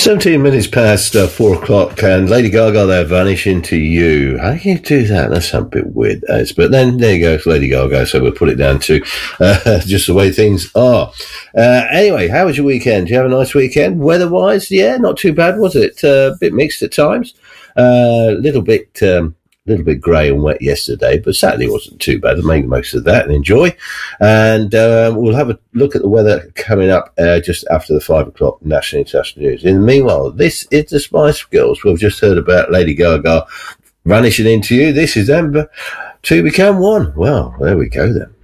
17 minutes past 4 o'clock, and Lady Gaga there, Vanish Into You. How can you do that? That's a bit weird, that is. But then, there you go, it's Lady Gaga, so we'll put it down to just the way things are. Anyway, how was your weekend? Did you have a nice weekend? Weather-wise, yeah, not too bad, was it? A bit mixed at times. A little bit grey and wet yesterday, but Saturday wasn't too bad. I'll make the most of that and enjoy. And we'll have a look at the weather coming up just after the 5 o'clock National International News. In the meanwhile, this is the Spice Girls. We've just heard about Lady Gaga vanishing into you. This is them to become one. Well, there we go then.